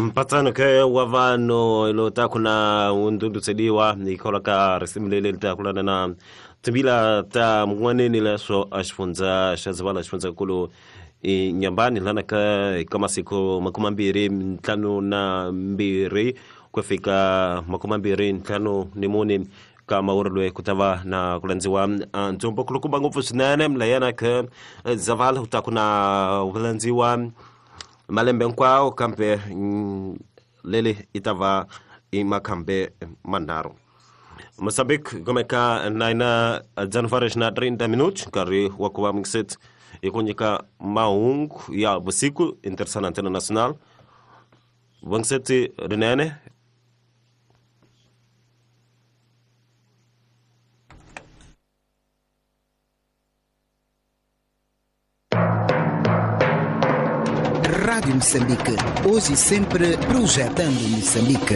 mpatano ke wavano ilota kuna undundu sediwa ikolaka resimlele litakulana na tibila ta mwaneni la so ashfunza shazavala ashfunza kulu nyambani lana kama siku makuma mbiri mtano na mbiri kufika makuma mbiri mtano nimuni kama urlwe kutava na kulanziwa ntombo kulukuba ngufu sinane mlayana ke zavala utakuna ulanziwa malembe nkwao kampe lele itava imakambe mandaro Moçambique gomeka naina Januário na 30 minutos kari wakuwa mixet ikunyika maung ya busiku interessana antena nacional wangseti renene Rádio Moçambique, hoje e sempre projetando Moçambique.